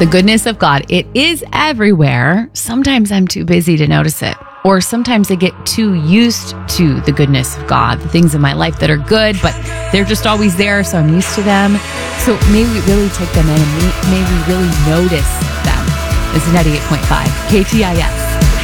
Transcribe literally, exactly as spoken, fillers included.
The goodness of God, it is everywhere. Sometimes I'm too busy to notice it. Or sometimes I get too used to the goodness of God, the things in my life that are good, but they're just always there, so I'm used to them. So may we really take them in and may, may we really notice them. This is ninety-eight point five K T I S.